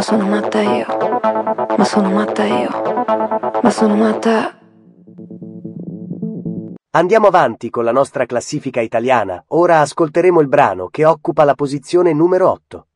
sono matta io, ma sono matta io, ma sono matta. Andiamo avanti con la nostra classifica italiana. Ora ascolteremo il brano che occupa la posizione numero 8.